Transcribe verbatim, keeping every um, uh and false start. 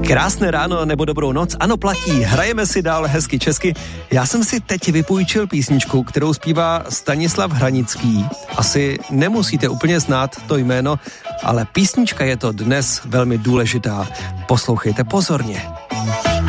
Krásné ráno nebo dobrou noc, ano platí, hrajeme si dál hezky česky. Já jsem si teď vypůjčil písničku, kterou zpívá Stanislav Hranický. Asi nemusíte úplně znát to jméno, ale písnička je to dnes velmi důležitá. Poslouchejte pozorně.